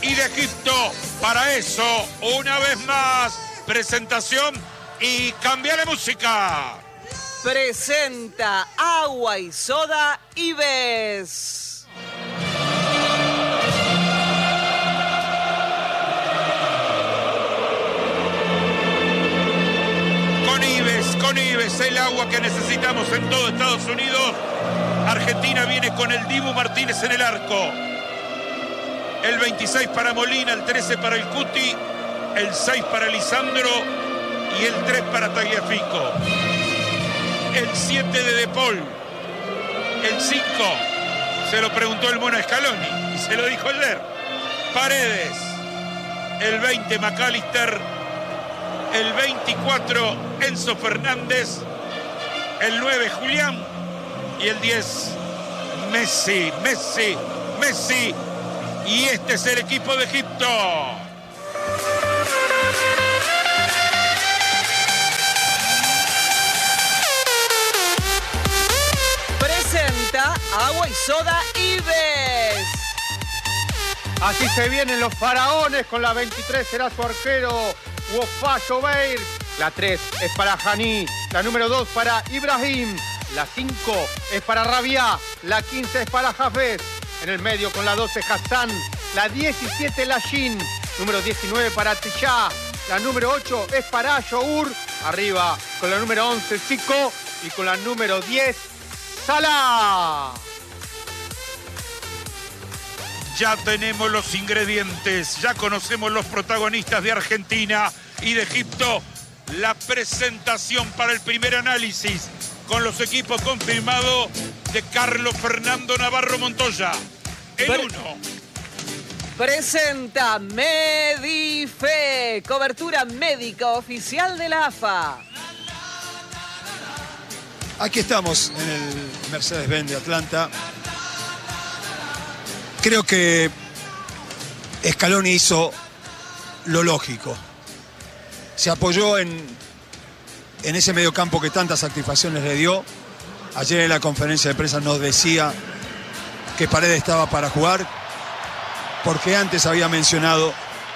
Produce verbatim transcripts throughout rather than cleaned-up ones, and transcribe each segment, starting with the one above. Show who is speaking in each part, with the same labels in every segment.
Speaker 1: y de Egipto. Para eso, una vez más, presentación y cambia la música.
Speaker 2: Presenta Agua y Soda Ives.
Speaker 1: Con Ives, con Ives, el agua que necesitamos en todo Estados Unidos. Argentina viene con el Dibu Martínez en el arco. El veintiséis para Molina, el trece para el Cuti, el seis para Lisandro y el tres para Tagliafico. El siete de De Paul, el cinco, se lo preguntó el Mono Scaloni y se lo dijo ayer, Paredes, el veinte McAllister, el veinticuatro Enzo Fernández, el nueve Julián y el diez Messi, Messi, Messi, y este es el equipo de Egipto.
Speaker 2: Agua y Soda Ives.
Speaker 3: Así se vienen los faraones. Con la veintitrés será su arquero Wafa Jobeir. La tres es para Hani. La número dos para Ibrahim. La cinco es para Rabia. La quince es para Hafez. En el medio con la doce Hassan. La diecisiete Lashin. Número diecinueve para Tijá. La número ocho es para Your. Arriba con la número once Zico. Y con la número diez Salah.
Speaker 1: Ya tenemos los ingredientes, ya conocemos los protagonistas de Argentina y de Egipto. La presentación para el primer análisis con los equipos confirmados de Carlos Fernando Navarro Montoya. El uno.
Speaker 2: Presenta Medife, cobertura médica oficial de la A F A.
Speaker 4: Aquí estamos en el Mercedes-Benz de Atlanta. Creo que Scaloni hizo lo lógico. Se apoyó en, en ese mediocampo que tantas satisfacciones le dio. Ayer en la conferencia de prensa nos decía que Paredes estaba para jugar, porque antes había mencionado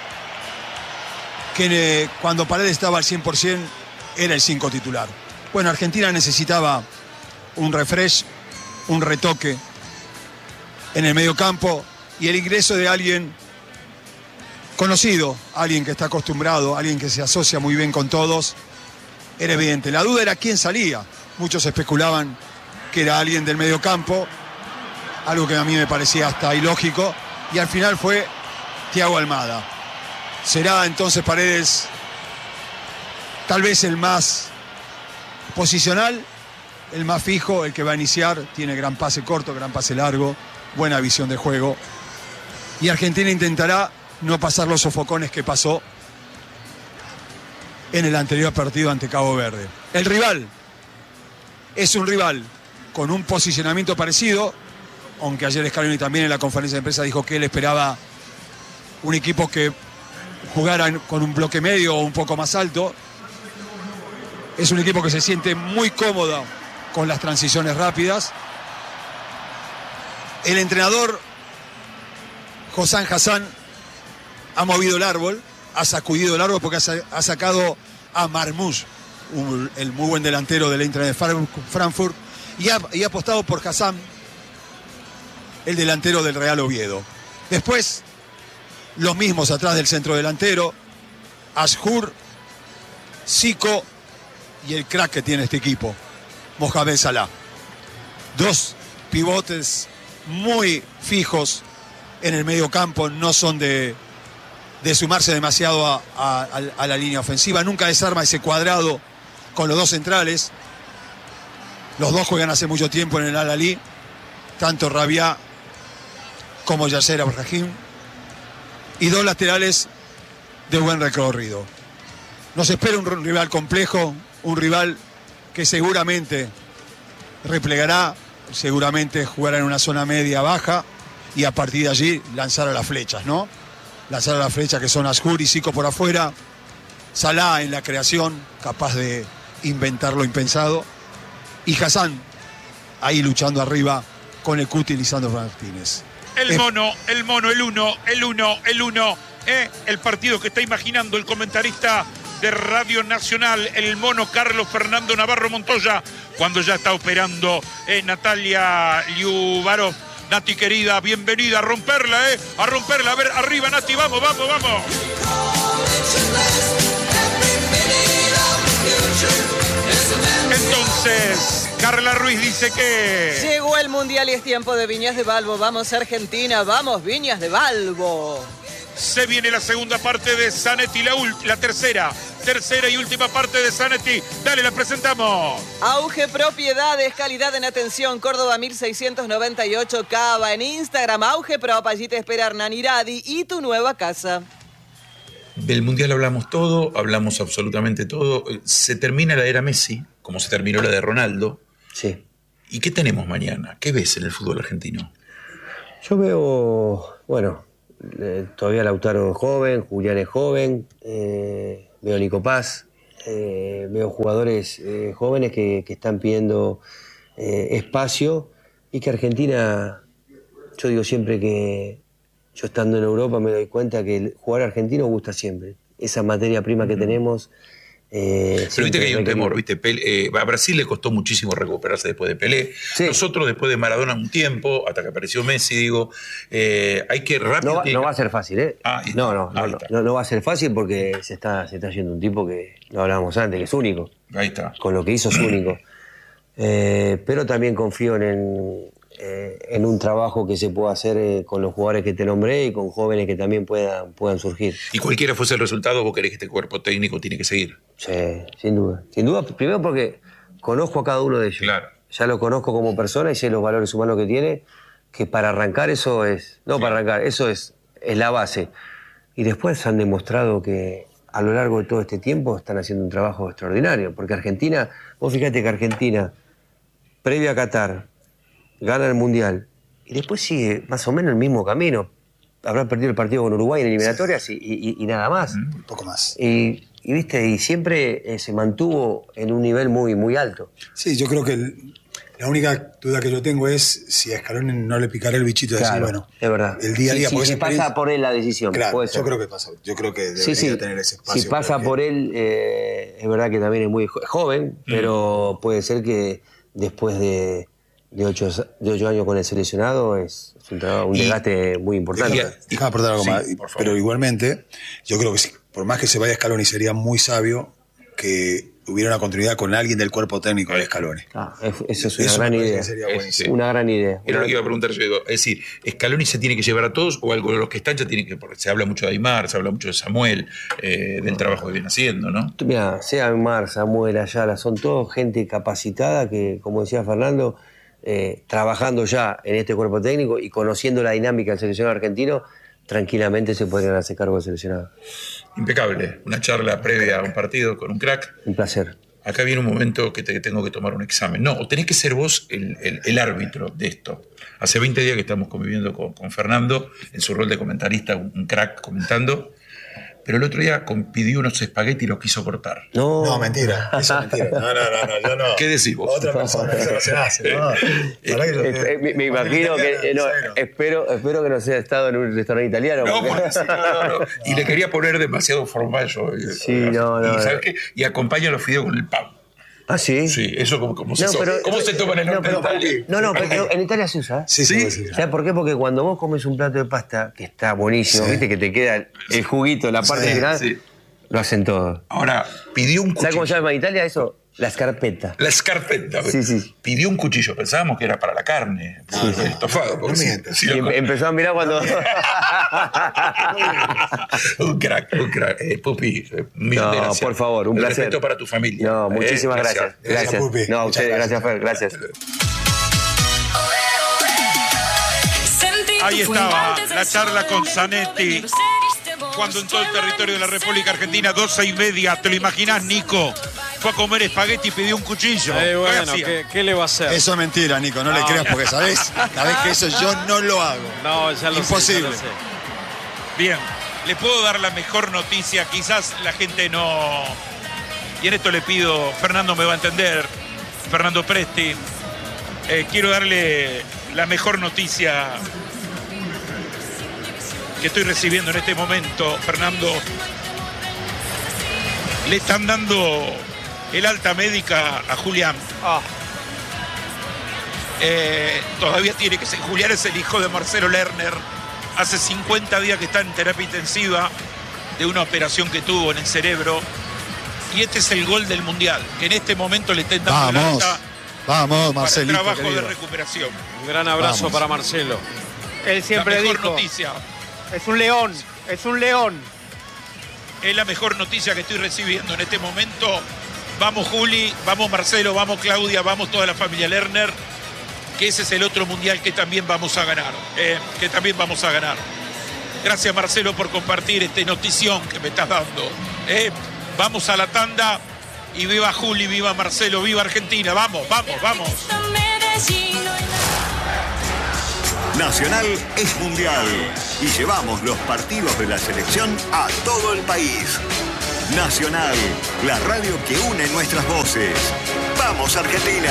Speaker 4: que eh, cuando Paredes estaba al cien por ciento era el cinco titular. Bueno, Argentina necesitaba un refresh, un retoque en el mediocampo y el ingreso de alguien conocido, alguien que está acostumbrado, alguien que se asocia muy bien con todos, era evidente. La duda era quién salía. Muchos especulaban que era alguien del mediocampo, algo que a mí me parecía hasta ilógico, y al final fue Thiago Almada. Será entonces Paredes tal vez el más posicional, el más fijo, el que va a iniciar. Tiene gran pase corto, gran pase largo, buena visión de juego. Y Argentina intentará no pasar los sofocones que pasó en el anterior partido ante Cabo Verde. El rival es un rival con un posicionamiento parecido, aunque ayer Scaloni también en la conferencia de prensa dijo que él esperaba un equipo que jugara con un bloque medio o un poco más alto. Es un equipo que se siente muy cómodo con las transiciones rápidas. El entrenador Hossam Hassan ha movido el árbol, ha sacudido el árbol porque ha sacado a Marmoush, un, el muy buen delantero del Eintracht de Frankfurt, y ha, y ha apostado por Hassan, el delantero del Real Oviedo. Después, los mismos atrás del centro delantero, Ashur, Zico y el crack que tiene este equipo, Mohamed Salah. Dos pivotes muy fijos en el medio campo, no son de, de sumarse demasiado a, a, a la línea ofensiva. Nunca desarma ese cuadrado con los dos centrales. Los dos juegan hace mucho tiempo en el Al-Ahly, tanto Rabia como Yasser Ibrahim, y dos laterales de buen recorrido. Nos espera un rival complejo, un rival que seguramente replegará, seguramente jugará en una zona media baja y a partir de allí lanzar a las flechas, ¿no? Lanzar a las flechas que son Ashur y Zico por afuera, Salah en la creación, capaz de inventar lo impensado, y Hassan ahí luchando arriba con el Cuti y Lisandro Martínez.
Speaker 1: El mono, el mono, el uno, el uno, el uno. ¿eh? El partido que está imaginando el comentarista de Radio Nacional, el mono Carlos Fernando Navarro Montoya, cuando ya está operando eh, Natalia Liubarov. Nati querida, bienvenida, a romperla, ¿eh? A romperla, a ver, arriba Nati, vamos, vamos, vamos. Entonces, Carla Ruiz dice que...
Speaker 2: Llegó el Mundial y es tiempo de Viñas de Balbo. Vamos Argentina, vamos Viñas de Balbo.
Speaker 1: Se viene la segunda parte de Zanetti, la, la tercera, tercera y última parte de Zanetti. Dale, la presentamos.
Speaker 2: Auge Propiedades, calidad en atención, Córdoba mil seiscientos noventa y ocho, Cava. En Instagram, Auge Prop, allí te espera Hernán Iradi y tu nueva casa.
Speaker 5: Del Mundial hablamos todo, hablamos absolutamente todo. Se termina la era Messi, como se terminó la de Ronaldo.
Speaker 6: Sí.
Speaker 5: ¿Y qué tenemos mañana? ¿Qué ves en el fútbol argentino?
Speaker 6: Yo veo, bueno, eh, todavía Lautaro es joven, Julián es joven, eh, veo Nico Paz, eh, veo jugadores eh, jóvenes que, que están pidiendo eh, espacio y que Argentina, yo digo siempre que yo estando en Europa me doy cuenta que el jugador argentino gusta siempre. Esa materia prima que tenemos... Eh,
Speaker 5: Pero viste que hay un temor, ¿viste? Pelé, eh, a Brasil le costó muchísimo recuperarse después de Pelé. Sí. Nosotros después de Maradona un tiempo, hasta que apareció Messi, digo, eh, hay que rápido...
Speaker 6: No va, no va a ser fácil, ¿eh?
Speaker 5: Ah,
Speaker 6: no, no, no, no, no va a ser fácil porque se está, se está yendo un tipo que, lo hablábamos antes, que es único.
Speaker 5: Ahí está.
Speaker 6: Con lo que hizo es único. Eh, pero también confío en, el, eh, en un trabajo que se pueda hacer eh, con los jugadores que te nombré y con jóvenes que también puedan, puedan surgir.
Speaker 5: Y cualquiera fuese el resultado, vos querés que este cuerpo técnico tiene que seguir.
Speaker 6: Sí, sin duda. Sin duda, primero porque conozco a cada uno de ellos.
Speaker 5: Claro.
Speaker 6: Ya lo conozco como persona y sé los valores humanos que tiene, que para arrancar eso es... No, sí. para arrancar, eso es, es la base. Y después han demostrado que a lo largo de todo este tiempo están haciendo un trabajo extraordinario. Porque Argentina, vos fíjate que Argentina, previo a Qatar, gana el Mundial y después sigue más o menos el mismo camino. Habrá perdido el partido con Uruguay en eliminatorias y, y, y nada más.
Speaker 4: Un poco más.
Speaker 6: Y, y viste, y siempre eh, se mantuvo en un nivel muy, muy alto.
Speaker 4: Sí, yo creo que el, la única duda que yo tengo es si a Scaloni no le picará el bichito de
Speaker 6: claro,
Speaker 4: decir, bueno,
Speaker 6: es verdad.
Speaker 4: El día a día.
Speaker 6: Sí, sí, si pasa por él la decisión.
Speaker 4: Claro,
Speaker 6: puede
Speaker 4: yo
Speaker 6: ser.
Speaker 4: creo que pasa. Yo creo que debería
Speaker 6: sí, sí.
Speaker 4: tener ese espacio.
Speaker 6: Si pasa por él, eh, es verdad que también es muy joven, mm. pero puede ser que después de, de, ocho, de ocho años con el seleccionado es, es un, trabajo, un desgaste muy importante.
Speaker 4: Déjame aportar algo
Speaker 5: sí,
Speaker 4: más. Pero igualmente, yo creo que sí, por más que se vaya Scaloni, sería muy sabio que hubiera una continuidad con alguien del cuerpo técnico de Scaloni.
Speaker 6: Ah, eso es una
Speaker 4: eso
Speaker 6: gran idea.
Speaker 5: Es, sí.
Speaker 6: Una gran idea.
Speaker 5: Era lo que iba a preguntar yo. Digo, es decir, ¿Scaloni se tiene que llevar a todos o algo de los que están ya tienen que...? Porque se habla mucho de Aymar, se habla mucho de Samuel, eh, del trabajo que viene haciendo, ¿no?
Speaker 6: Mira, sea Aymar, Samuel, Ayala, son todos gente capacitada que, como decía Fernando, eh, trabajando ya en este cuerpo técnico y conociendo la dinámica del seleccionado argentino, tranquilamente se podrían hacer cargo del seleccionado.
Speaker 5: Impecable. Una charla previa a un partido con un crack.
Speaker 6: Un placer.
Speaker 5: Acá viene un momento que te tengo que tomar un examen. No, o tenés que ser vos el, el, el árbitro de esto. Hace veinte días que estamos conviviendo con, con Fernando, en su rol de comentarista, un, un crack comentando, pero el otro día pidió unos espaguetis y los quiso cortar.
Speaker 6: No,
Speaker 4: no mentira. Eso es mentira. No, no, no, no, yo no.
Speaker 5: ¿Qué decís vos?
Speaker 4: Otra persona, eso no se hace. No.
Speaker 6: Eh, eh, me, me imagino que... Eh, no, espero, espero que no sea estado en un restaurante italiano.
Speaker 5: No,
Speaker 6: porque...
Speaker 5: porque, no, no, no. Y le quería poner demasiado formallo.
Speaker 6: Sí, no, no.
Speaker 5: Y, ¿sabes
Speaker 6: no.
Speaker 5: qué? Y acompaña los fideos con el pan.
Speaker 6: ¿Ah, sí?
Speaker 5: Sí, eso como, como
Speaker 6: no,
Speaker 5: se,
Speaker 6: pero,
Speaker 5: ¿cómo se toma en el norte
Speaker 6: no,
Speaker 5: de Italia?
Speaker 6: No, no, pero en Italia se usa.
Speaker 4: Sí, sí. sí.
Speaker 6: ¿Sabes por qué? Porque cuando vos comes un plato de pasta, que está buenísimo, sí. viste que te queda el juguito, la parte
Speaker 4: sí,
Speaker 6: final,
Speaker 5: sí.
Speaker 6: lo hacen todo.
Speaker 5: Ahora, pidió un cuchillo.
Speaker 6: ¿Sabes cómo se llama en Italia eso? La scarpetta.
Speaker 5: La scarpetta.
Speaker 6: Sí, sí.
Speaker 5: Pidió un cuchillo, pensábamos que era para la carne, sí,
Speaker 6: sí.
Speaker 5: el estofado.
Speaker 4: No
Speaker 5: si,
Speaker 4: si
Speaker 6: y empezó a mirar cuando...
Speaker 5: un crack, un crack. Eh, Pupi, mil
Speaker 6: no,
Speaker 5: gracias.
Speaker 6: por favor, un
Speaker 5: el
Speaker 6: placer.
Speaker 5: respeto para tu familia.
Speaker 6: No, muchísimas
Speaker 5: eh,
Speaker 6: gracias. Gracias.
Speaker 4: Gracias, Pupi.
Speaker 6: No, a ustedes, gracias, Fer, gracias.
Speaker 1: Ahí estaba la charla con Zanetti. Cuando en todo el territorio de la República Argentina, doce y media, ¿te lo imaginás, Nico? Fue a comer espagueti y pidió un cuchillo.
Speaker 7: Eh, bueno, ¿qué, ¿qué le va a hacer?
Speaker 4: Eso es mentira, Nico, no, no le creas porque, ¿sabés? Sabés que eso yo no lo hago.
Speaker 7: No, ya lo
Speaker 4: Imposible.
Speaker 7: sé, ya lo sé.
Speaker 1: Bien, le puedo dar la mejor noticia, quizás la gente no... Y en esto le pido, Fernando me va a entender, Fernando Presti, eh, quiero darle la mejor noticia que estoy recibiendo en este momento, Fernando, le están dando el alta médica a Julián.
Speaker 3: Ah.
Speaker 1: Eh, todavía tiene que ser. Julián es el hijo de Marcelo Lerner. Hace cincuenta días que está en terapia intensiva de una operación que tuvo en el cerebro. Y este es el gol del Mundial, que en este momento le estén dando
Speaker 4: Vamos,
Speaker 1: el alta
Speaker 4: vamos, Marcelito,
Speaker 1: para el trabajo
Speaker 4: querido.
Speaker 1: de recuperación.
Speaker 7: Un gran abrazo
Speaker 4: Vamos.
Speaker 7: para Marcelo.
Speaker 3: Él siempre
Speaker 1: la mejor
Speaker 3: dijo,
Speaker 1: noticia.
Speaker 3: es un león, es un león.
Speaker 1: Es la mejor noticia que estoy recibiendo en este momento. Vamos Juli, vamos Marcelo, vamos Claudia, vamos toda la familia Lerner, que ese es el otro mundial que también vamos a ganar, eh, que también vamos a ganar. Gracias Marcelo por compartir esta notición que me estás dando. Eh. Vamos a la tanda y viva Juli, viva Marcelo, viva Argentina. Vamos, vamos, vamos.
Speaker 8: Nacional es mundial y llevamos los partidos de la selección a todo el país. Nacional, la radio que une nuestras voces. ¡Vamos, Argentina!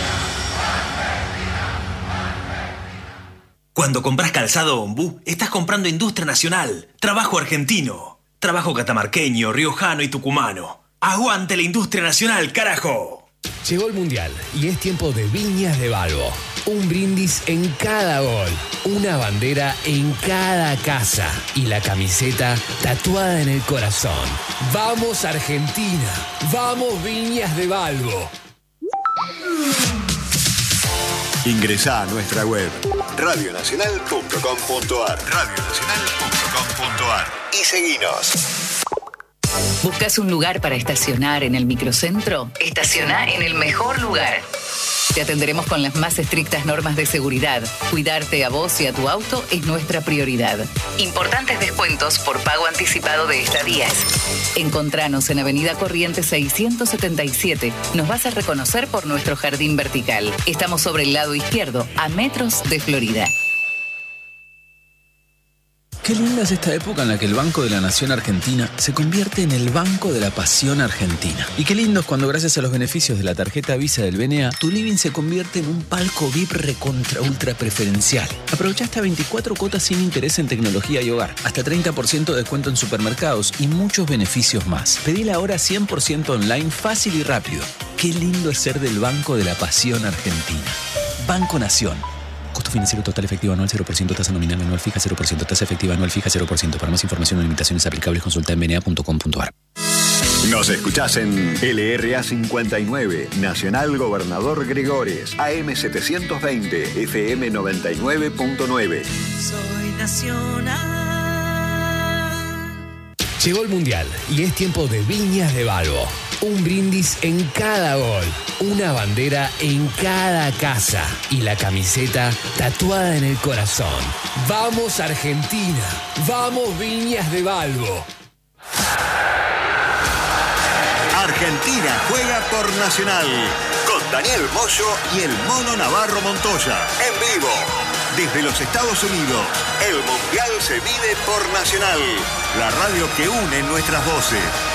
Speaker 9: Cuando compras calzado Ombú, estás comprando industria nacional, trabajo argentino. Trabajo catamarqueño, riojano y tucumano. ¡Aguante la industria nacional, carajo!
Speaker 10: Llegó el Mundial y es tiempo de Viñas de Balbo. Un brindis en cada gol, una bandera en cada casa y la camiseta tatuada en el corazón. ¡Vamos Argentina! ¡Vamos Viñas de Balbo!
Speaker 8: Ingresá a nuestra web radio nacional punto com punto ar radio nacional punto com punto ar y seguinos.
Speaker 11: ¿Buscas un lugar para estacionar en el microcentro? Estaciona en el mejor lugar. Te atenderemos con las más estrictas normas de seguridad. Cuidarte a vos y a tu auto es nuestra prioridad. Importantes descuentos por pago anticipado de estadías. Encontranos en Avenida Corrientes seiscientos setenta y siete. Nos vas a reconocer por nuestro jardín vertical. Estamos sobre el lado izquierdo, a metros de Florida.
Speaker 12: Qué linda es esta época en la que el Banco de la Nación Argentina se convierte en el Banco de la Pasión Argentina. Y qué lindo es cuando gracias a los beneficios de la tarjeta Visa del B N A, tu living se convierte en un palco V I P recontra ultra preferencial. Aprovecha hasta veinticuatro cuotas sin interés en tecnología y hogar, hasta treinta por ciento de descuento en supermercados y muchos beneficios más. Pedí la hora cien por ciento online, fácil y rápido. Qué lindo es ser del Banco de la Pasión Argentina. Banco Nación. Costo financiero total efectivo anual cero por ciento, tasa nominal anual fija cero por ciento, tasa efectiva anual fija cero por ciento. Para más información o limitaciones aplicables consulta en b n a punto com punto ar.
Speaker 8: Nos escuchás en L R A cincuenta y nueve, Nacional Gobernador Gregores, A M setecientos veinte, F M noventa y nueve punto nueve.
Speaker 10: Soy nacional. Llegó el Mundial y es tiempo de Viñas de Balbo. Un brindis en cada gol, una bandera en cada casa y la camiseta tatuada en el corazón. ¡Vamos Argentina! ¡Vamos Viñas de Balbo!
Speaker 8: Argentina juega por Nacional con Daniel Moyo y el Mono Navarro Montoya en vivo. Desde los Estados Unidos, el Mundial se vive por Nacional, la radio que une nuestras voces.